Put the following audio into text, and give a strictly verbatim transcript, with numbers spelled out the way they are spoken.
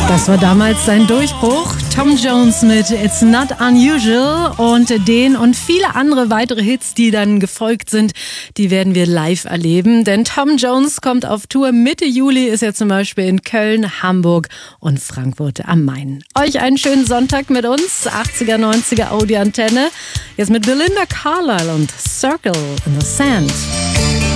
Das war damals sein Durchbruch. Tom Jones mit It's Not Unusual und den und viele andere weitere Hits, die dann gefolgt sind, die werden wir live erleben. Denn Tom Jones kommt auf Tour. Mitte Juli ist er zum Beispiel in Köln, Hamburg und Frankfurt am Main. Euch einen schönen Sonntag mit uns. achtziger, neunziger Audi Antenne. Jetzt mit Belinda Carlisle und Circle in the Sand.